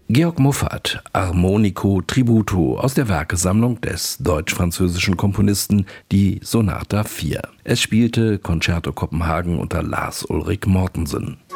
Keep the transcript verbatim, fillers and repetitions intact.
Georg Muffat, Armonico Tributo aus der Werkesammlung des deutsch-französischen Komponisten, die Sonata vier. Es spielte Concerto Kopenhagen unter Lars Ulrik Mortensen.